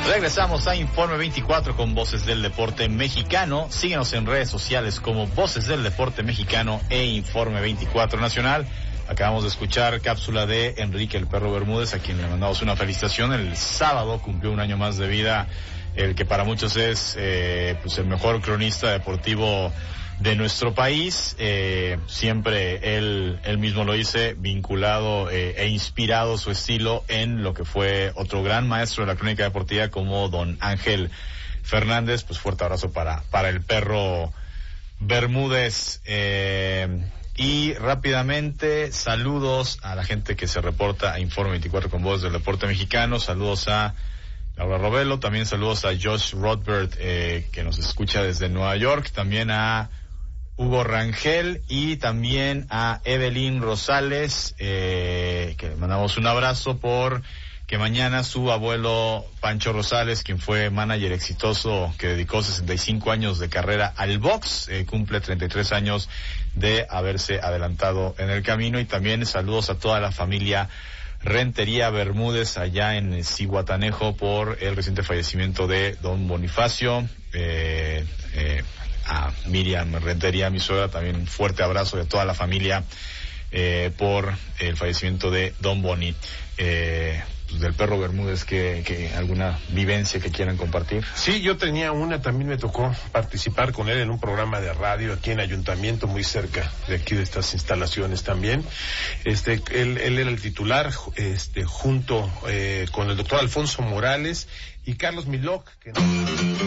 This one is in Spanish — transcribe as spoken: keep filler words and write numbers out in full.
Regresamos a Informe veinticuatro con Voces del Deporte Mexicano. Síguenos en redes sociales como Voces del Deporte Mexicano e Informe veinticuatro Nacional. Acabamos de escuchar cápsula de Enrique el Perro Bermúdez, a quien le mandamos una felicitación. El sábado cumplió un año más de vida, el que para muchos es eh, pues el mejor cronista deportivo de nuestro país. Eh, siempre él, él mismo lo dice, vinculado eh, e inspirado su estilo en lo que fue otro gran maestro de la crónica deportiva como don Ángel Fernández. Pues fuerte abrazo para, para el Perro Bermúdez. Eh, Y rápidamente, saludos a la gente que se reporta a Informe veinticuatro con Voz del Deporte Mexicano. Saludos a Laura Robelo, también saludos a Josh Rothbard, eh, que nos escucha desde Nueva York, también a Hugo Rangel y también a Evelyn Rosales, eh, que le mandamos un abrazo por que mañana su abuelo Pancho Rosales, quien fue manager exitoso que dedicó sesenta y cinco años de carrera al box, eh, cumple treinta y tres años de haberse adelantado en el camino. Y también saludos a toda la familia Rentería Bermúdez allá en Zihuatanejo por el reciente fallecimiento de don Bonifacio. Eh, eh, a Miriam Rentería, mi suegra, también un fuerte abrazo de toda la familia eh, por el fallecimiento de don Boni. Eh, del Perro Bermúdez, que, que alguna vivencia que quieran compartir. Sí, yo tenía una, también me tocó participar con él en un programa de radio aquí en Ayuntamiento, muy cerca de aquí de estas instalaciones también. Este, él, él era el titular, este, junto eh, con el doctor Alfonso Morales y Carlos Milok, que